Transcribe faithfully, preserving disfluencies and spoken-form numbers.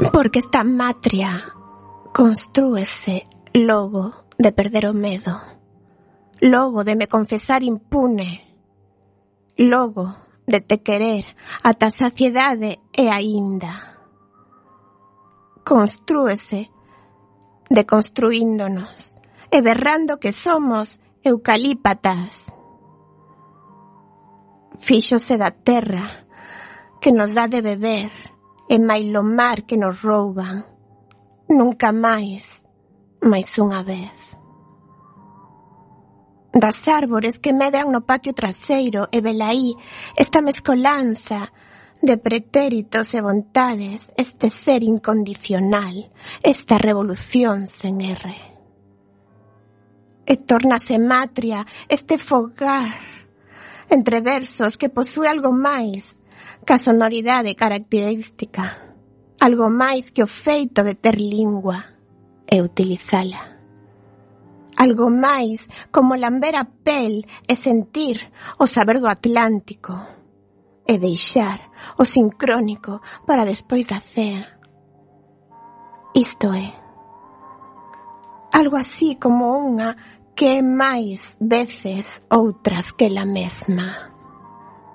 Porque esta matria constrúese logo de perder o medo, logo de me confesar impune, logo de te querer ata a saciedade e aínda. Constrúese deconstruíndonos e berrando que somos eucalípatas. Fíxose da terra que nos dá de beber e mailo mar que nos rouban. Nunca máis, máis unha vez. Das árbores que medran no patio traseiro e velaí esta mezcolanza de pretéritos e vontades, este ser incondicional, esta revolución sen R. E tórnase matria este fogar entre versos que posúe algo máis ca sonoridade característica, algo máis que o feito de ter lingua e utilizala. Algo máis como lamber a pel e sentir o saber do Atlántico e deixar o sincrónico para despois da cea. Isto é algo así como unha que é máis veces outras que la mesma.